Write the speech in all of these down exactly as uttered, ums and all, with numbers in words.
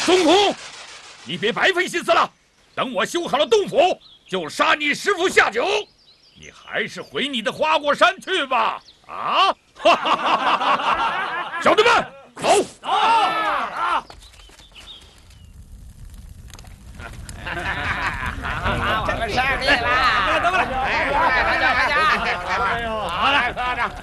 孙虎，你别白费心思了，等我修好了洞府，就杀你师傅下酒。你还是回你的花果山去吧！啊！哈哈哈！小弟们，走！走！啊！ 好，这个胜利啦！等会儿，哎，大家大家，好来，大家。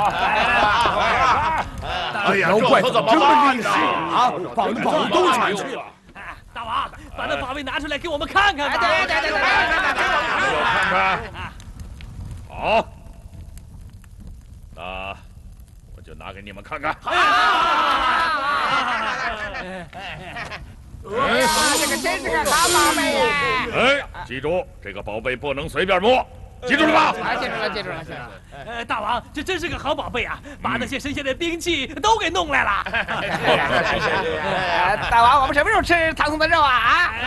哎呀，这可怎么办呢？啊，把那宝都铲去了。 大王，把那宝贝拿出来给我们看看吧。 对对对对， 给我看看。好，那我就拿给你们看看。 哎，这个真是个好宝贝呀！ 哎，记住，这个宝贝不能随便摸。记住了吧？ 啊，记住了，记住了，记住了。 呃，大王，这真是个好宝贝啊，把那些神仙的兵器都给弄来了。 大王，我们什么时候吃唐僧的肉啊？啊！